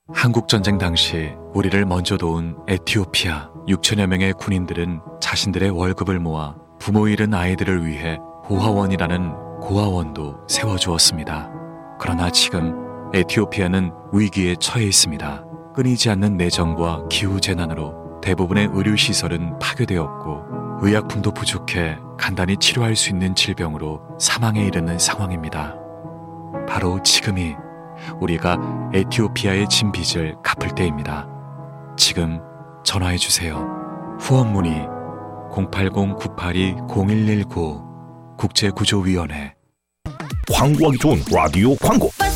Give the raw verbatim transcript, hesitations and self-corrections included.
한국전쟁 당시 우리를 먼저 도운 에티오피아 육천여 명의 군인들은 자신들의 월급을 모아 부모 잃은 아이들을 위해 고아원이라는 고아원도 세워주었습니다. 그러나 지금 에티오피아는 위기에 처해 있습니다. 끊이지 않는 내전과 기후재난으로 대부분의 의료시설은 파괴되었고 의약품도 부족해 간단히 치료할 수 있는 질병으로 사망에 이르는 상황입니다. 바로 지금이 우리가 에티오피아의 진 빚을 갚을 때입니다. 지금 전화해주세요. 후원 문의 공팔공 구팔이 공일일구 국제구조위원회. 광고하기 좋은 라디오 광고.